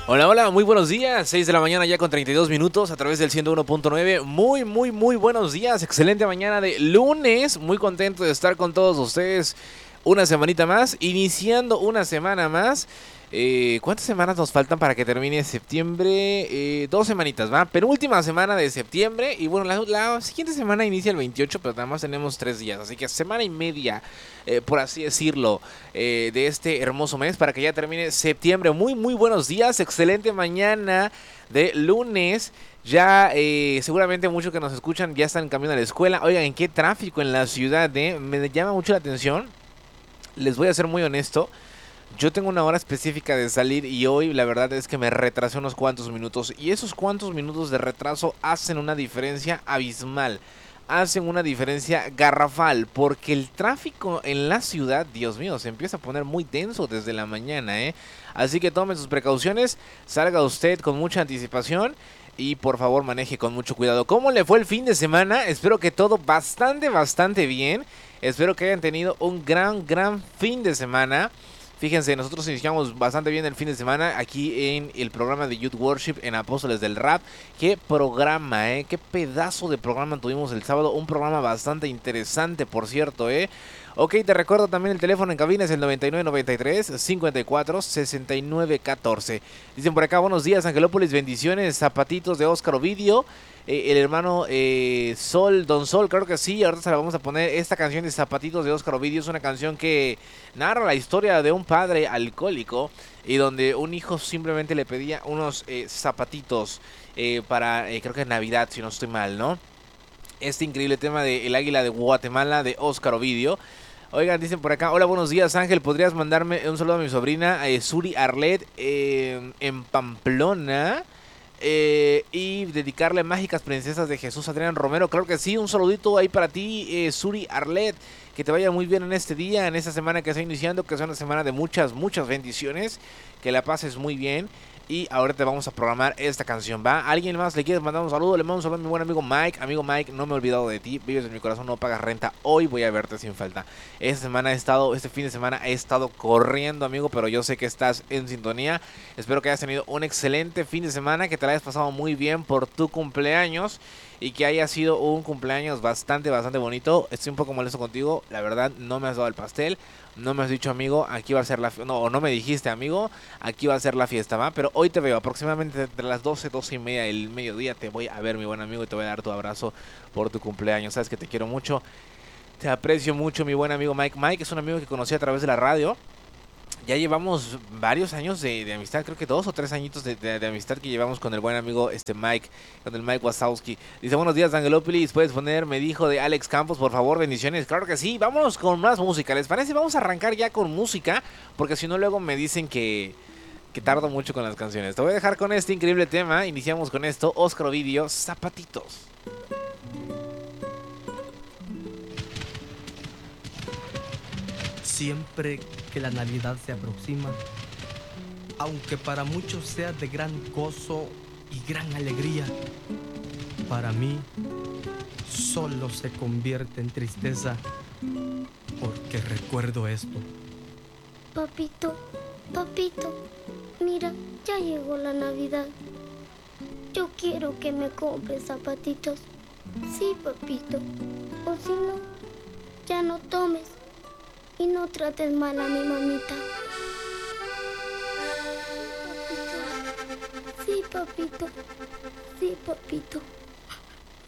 Hola, hola, muy buenos días. 6 de la mañana ya con 32 minutos a través del 101.9. Muy buenos días. Excelente mañana de lunes. Muy contento de estar con todos ustedes una semanita más. Iniciando una semana más. ¿Cuántas semanas nos faltan para que termine septiembre? 2 semanitas, ¿va? Penúltima semana de septiembre. Y bueno, la siguiente semana inicia el 28, pero nada más tenemos 3 días. Así que semana y media, por así decirlo, de este hermoso mes para que ya termine septiembre. Muy buenos días. Excelente mañana de lunes. Ya seguramente muchos que nos escuchan ya están camino a la escuela. Oigan, ¿en qué tráfico en la ciudad? Me llama mucho la atención. Les voy a ser muy honesto. Yo tengo una hora específica de salir y hoy la verdad es que me retrasé unos cuantos minutos. Y esos cuantos minutos de retraso hacen una diferencia abismal. Hacen una diferencia garrafal. Porque el tráfico en la ciudad, Dios mío, se empieza a poner muy denso desde la mañana, ¿eh? Así que tome sus precauciones. Salga usted con mucha anticipación. Y por favor maneje con mucho cuidado. ¿Cómo le fue el fin de semana? Espero que todo bastante bien. Espero que hayan tenido un gran fin de semana. Fíjense, nosotros iniciamos bastante bien el fin de semana aquí en el programa de Youth Worship en Apóstoles del Rap. Qué programa, qué pedazo de programa tuvimos el sábado. Un programa bastante interesante, por cierto, Ok, te recuerdo también el teléfono en cabina es el 9993-546914. Dicen por acá, buenos días Angelópolis, bendiciones, zapatitos de Óscar Ovidio. El hermano Don Sol, claro que sí, ahorita se la vamos a poner. Esta canción de Zapatitos de Óscar Ovidio es una canción que narra la historia de un padre alcohólico y donde un hijo simplemente le pedía unos zapatitos para, creo que Navidad, si no estoy mal, ¿no? Este increíble tema de El Águila de Guatemala de Óscar Ovidio. Oigan, dicen por acá, hola, buenos días Ángel, ¿podrías mandarme un saludo a mi sobrina Suri Arlet en Pamplona? Y dedicarle Mágicas Princesas de Jesús Adrián Romero. Claro que sí, un saludito ahí para ti, Suri Arlet. Que te vaya muy bien en este día, en esta semana que está iniciando, que es una semana de muchas bendiciones. Que la pases muy bien. Y ahora te vamos a programar esta canción, ¿va? ¿Alguien más le quieres mandar un saludo? Le mando un saludo a mi buen amigo Mike. Amigo Mike, no me he olvidado de ti. Vives en mi corazón, no pagas renta. Hoy voy a verte sin falta. Este fin de semana he estado corriendo, amigo, pero yo sé que estás en sintonía. Espero que hayas tenido un excelente fin de semana, que te la hayas pasado muy bien por tu cumpleaños y que haya sido un cumpleaños bastante bonito. Estoy un poco molesto contigo, la verdad no me has dado el pastel. No me has dicho, amigo, aquí va a ser la fiesta. No, o no me dijiste, amigo, aquí va a ser la fiesta, ¿va? Pero hoy te veo, aproximadamente entre las 12 y media del mediodía. Te voy a ver, mi buen amigo, y te voy a dar tu abrazo por tu cumpleaños. Sabes que te quiero mucho, te aprecio mucho, mi buen amigo Mike. Mike es un amigo que conocí a través de la radio. Ya llevamos varios años de amistad, creo que 2 o 3 añitos de amistad que llevamos con el buen amigo Mike, con el Mike Wazowski. Dice, buenos días Angelópolis, puedes poner, me dijo de Alex Campos, por favor, bendiciones. Claro que sí, vámonos con más música, ¿les parece? Vamos a arrancar ya con música, porque si no luego me dicen que tardo mucho con las canciones. Te voy a dejar con este increíble tema, iniciamos con esto, Óscar Ovidio, Zapatitos. Siempre que la Navidad se aproxima, aunque para muchos sea de gran gozo y gran alegría, para mí solo se convierte en tristeza porque recuerdo esto. Papito, papito, mira, ya llegó la Navidad. Yo quiero que me compres zapatitos. Sí, papito. O si no, ya no tomes y no trates mal a mi mamita. Papito. Sí, papito. Sí, papito.